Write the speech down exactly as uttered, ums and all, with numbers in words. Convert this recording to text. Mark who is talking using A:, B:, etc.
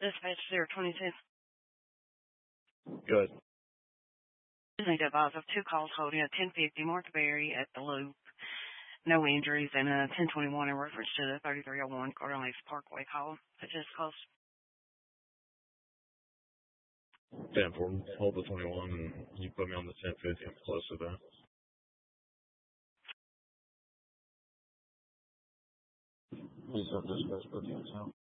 A: Dispatch zero twenty-two.
B: Good.
A: Just need to advise of two calls holding at ten fifty Martha Berry at the Loop. No injuries, and a ten twenty-one in reference to the thirty-three oh one Garden Lakes Parkway call. That just calls.
B: ten four, hold the twenty-one, and you put me on the ten fifty. I'm close to that. Please don't dispatch both units out.